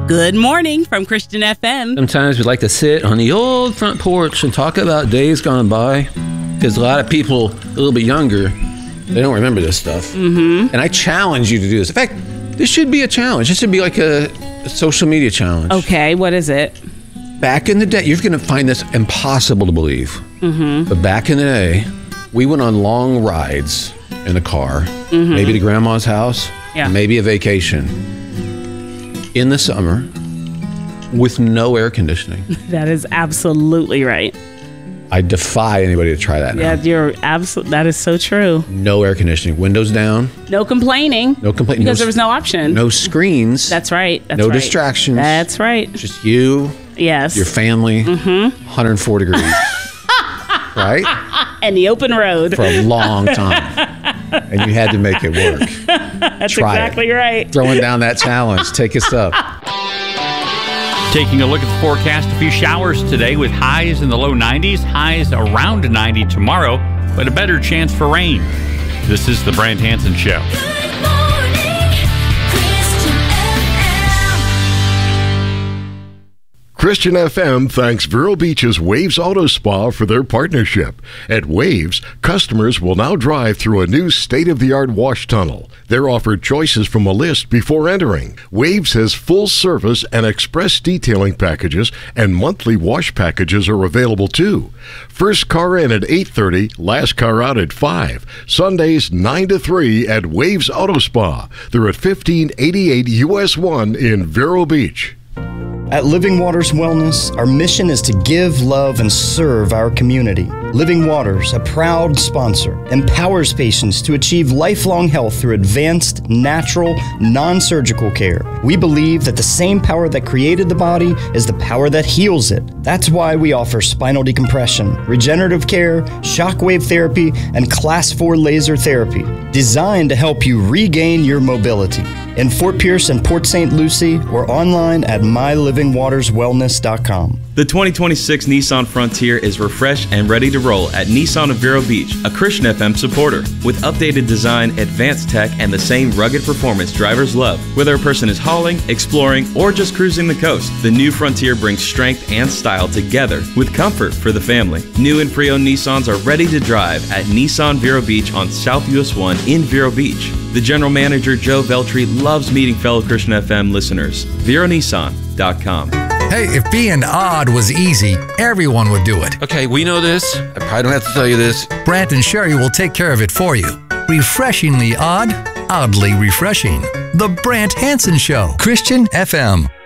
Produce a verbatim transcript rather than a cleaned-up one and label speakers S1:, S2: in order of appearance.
S1: Good morning from Christian F M.
S2: Sometimes we like to sit on the old front porch and talk about days gone by, because a lot of people a little bit younger, they don't remember this stuff. Mm-hmm. And I challenge you to do this. In fact, this should be a challenge. This should be like a, a social media challenge.
S1: Okay, what is it?
S2: Back in the day, you're going to find this impossible to believe. Mm-hmm. But back in the day, we went on long rides in the car, mm-hmm. maybe to grandma's house,
S1: yeah.
S2: maybe a vacation. In the summer, with no air conditioning.
S1: That is absolutely right.
S2: I defy anybody to try that now.
S1: Yeah, you're absolutely. That is so true.
S2: No air conditioning, windows down.
S1: No complaining.
S2: No complaining
S1: because
S2: no,
S1: there was no option.
S2: No screens.
S1: That's right. That's
S2: no
S1: right.
S2: distractions.
S1: That's right.
S2: Just you.
S1: Yes.
S2: Your family. Mm-hmm. one hundred four degrees. Right?
S1: And the open road.
S2: For a long time. And you had to make it work.
S1: That's
S2: Try
S1: exactly
S2: it.
S1: right.
S2: Throwing down that challenge. Take us up.
S3: Taking a look at the forecast, a few showers today with highs in the low nineties, highs around ninety tomorrow, but a better chance for rain. This is the Brant Hansen Show.
S4: Good morning, Christian F M.
S5: Christian F M thanks Vero Beach's Waves Auto Spa for their partnership. At Waves, customers will now drive through a new state-of-the-art wash tunnel. They're offered choices from a list before entering. Waves has full service and express detailing packages, and monthly wash packages are available too. First car in at eight thirty, last car out at five. Sundays nine to three at Waves Auto Spa. They're at fifteen eighty-eight U S one in Vero Beach.
S6: At Living Waters Wellness, our mission is to give, love, and serve our community. Living Waters, a proud sponsor, empowers patients to achieve lifelong health through advanced, natural, non-surgical care. We believe that the same power that created the body is the power that heals it. That's why we offer spinal decompression, regenerative care, shockwave therapy, and class four laser therapy, designed to help you regain your mobility. In Fort Pierce and Port Saint Lucie, or online at my living waters wellness dot com.
S7: The twenty twenty-six Nissan Frontier is refreshed and ready to roll at Nissan of Vero Beach, a Christian F M supporter. With updated design, advanced tech, and the same rugged performance drivers love. Whether a person is hauling, exploring, or just cruising the coast, the new Frontier brings strength and style together with comfort for the family. New and pre-owned Nissans are ready to drive at Nissan Vero Beach on South U S one in Vero Beach. The general manager, Joe Veltri, loves meeting fellow Christian F M listeners. Vero Nissan dot com.
S8: Hey, if being odd was easy, everyone would do it.
S2: Okay, we know this. I probably don't have to tell you this.
S8: Brant and Sherry will take care of it for you. Refreshingly odd, oddly refreshing. The Brant Hansen Show, Christian F M.